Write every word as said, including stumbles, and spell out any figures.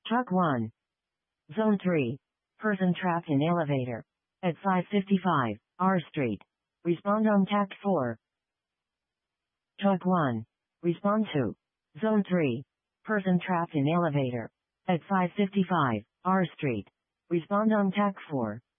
Truck one. Zone three. Person trapped in elevator. At five fifty-five, R Street. Respond on tact four. Truck one. Respond to. Zone three. Person trapped in elevator. At five fifty-five, R Street. Respond on tact four.